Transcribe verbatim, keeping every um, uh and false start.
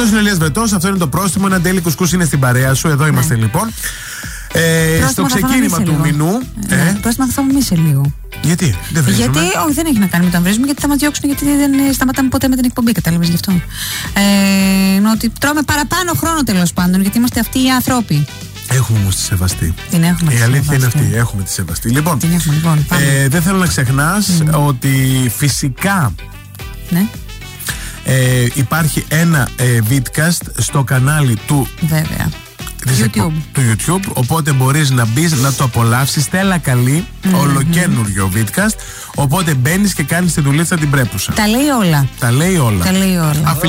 Αυτός είναι ο Ηλίας Βρετός, αυτό είναι το πρόστιμο. Ένα Daily Κουσκούς είναι στην παρέα σου. Εδώ είμαστε ναι. λοιπόν. Ε, στο ξεκίνημα του μηνού. Ναι, ε, πρόστιμα θα φάμε εμείς σε λίγο. Γιατί, δεν βρίζουμε. Γιατί, όχι, δεν έχει να κάνει με το αν βρίζουμε, γιατί θα μας διώξουν, γιατί δεν σταματάμε ποτέ με την εκπομπή, κατάλαβες γι' αυτό. Ε, ότι τρώμε παραπάνω χρόνο τέλος πάντων, γιατί είμαστε αυτοί οι άνθρωποι. Έχουμε όμως τη σεβαστή. Την έχουμε. Η αλήθεια είναι αυτή. Έχουμε τη σεβαστή. Λοιπόν, την έχουμε, λοιπόν ε, δεν θέλω να ξεχνάς mm. ότι φυσικά ναι. ε, υπάρχει ένα ε, vidcast στο κανάλι του. Βέβαια. YouTube. Του YouTube, οπότε μπορείς να μπεις να το απολαύσεις. Στέλλα Καλή, mm-hmm. ολοκένουργιο vidcast. Οπότε μπαίνεις και κάνεις τη δουλίτσα την πρέπουσα. Τα λέει όλα. Τα λέει όλα. Τα λέει όλα.